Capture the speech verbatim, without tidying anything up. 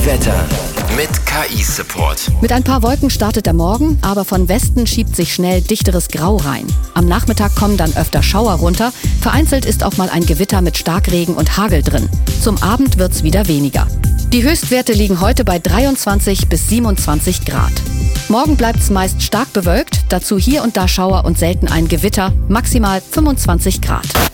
Wetter mit K I-Support. Mit ein paar Wolken startet der Morgen, aber von Westen schiebt sich schnell dichteres Grau rein. Am Nachmittag kommen dann öfter Schauer runter. Vereinzelt ist auch mal ein Gewitter mit Starkregen und Hagel drin. Zum Abend wird's wieder weniger. Die Höchstwerte liegen heute bei dreiundzwanzig bis siebenundzwanzig Grad. Morgen bleibt's meist stark bewölkt, dazu hier und da Schauer und selten ein Gewitter, maximal fünfundzwanzig Grad.